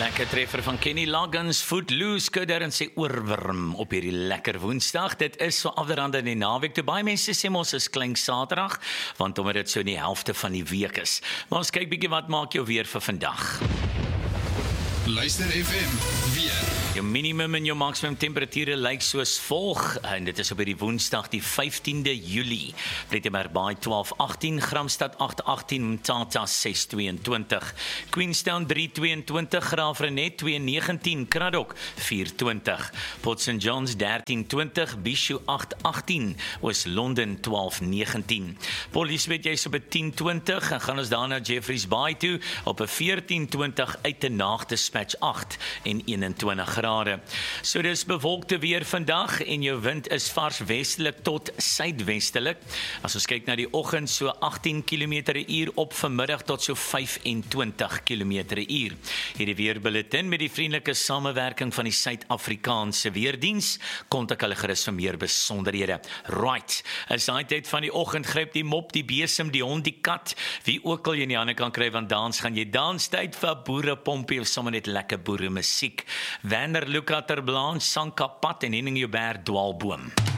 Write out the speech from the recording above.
Lekker treffer van Kenny Loggins, Footloose, kudder en sy oorwurm op hierdie lekker Woensdag. Dit is so afderhand in die naweek. Toe baie mense sê ons is klein Saterdag, want omdat dit so in die helfte van die week is. Maar ons kyk bietjie wat maak jou weer vir vandag. Luister FM, weer. Jou minimum en jou maksimum temperature lyk soos volg, en dit is op hierdie Woensdag die 15de Julie. Plettenberg Bay 12-18, Gramstad 8-18, Mthatha 6-22, Queenstown 3-22, Graafrenet 2-19, Kraddock 4-20, Port St. John's 13-20, Bishu 8-18, Oos-London 12-19. Port Elizabeth jy's op 'n 10-20, en gaan ons daarna Jeffreys Bay toe op 'n 14-20 uit te Naagdespatch 8 en 21 grade. So dis bewolkte weer vandag en jou wind is vars westelik tot suidwestelik. As ons kyk na die oggend, so 18 km/h op vanmiddag tot so 25 km/h. Hierdie weerbulletin met die vriendelike samewerking van die Suid-Afrikaanse Weerdiens. Kontak hulle gerus vir meer besonderhede. Right, is daai tyd van die oggend, gryp die mop, die besem, die hond, die kat, wie ook al jy in die hande kan kry, want dans gaan jy dans, tyd vir boerepompie of sommer net lekker boere musiek. Werner Luca Terblanche, Sankapat en Henning Joubert Dwaalboom.